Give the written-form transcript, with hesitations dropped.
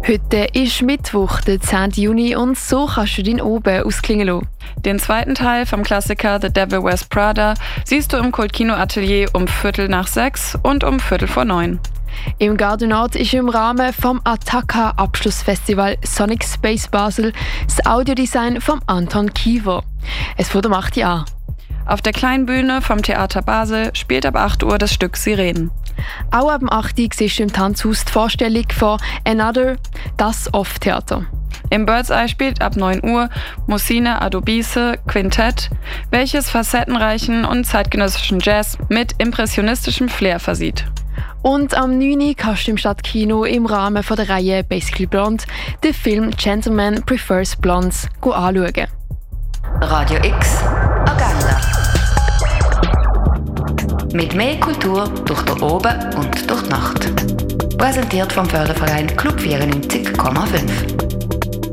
Heute ist Mittwoch, der 10. Juni, und so kannst du deinen Oben ausklingen lassen. Den zweiten Teil vom Klassiker The Devil Wears Prada siehst du im Kultkino-Atelier um 5:45 und um 8:45. Im Gardonat ist im Rahmen vom Attacca-Abschlussfestival Sonic Space Basel das Audiodesign von Anton Kiewer. Es fängt um 8 Uhr an. Auf der kleinen Bühne vom Theater Basel spielt ab 8 Uhr das Stück Sirenen. Auch ab 8 Uhr siehst du im Tanzhaus die Vorstellung von Another, das Off-Theater. Im Bird's Eye spielt ab 9 Uhr Mussine Adobise Quintett, welches facettenreichen und zeitgenössischen Jazz mit impressionistischem Flair versieht. Und am 9. Uhr kannst du im Stadtkino im Rahmen von der Reihe Basically Blonde den Film Gentleman Prefers Blondes anschauen. Radio X Agenda. Mit mehr Kultur durch den Oben und durch die Nacht. Präsentiert vom Förderverein Club 94,5.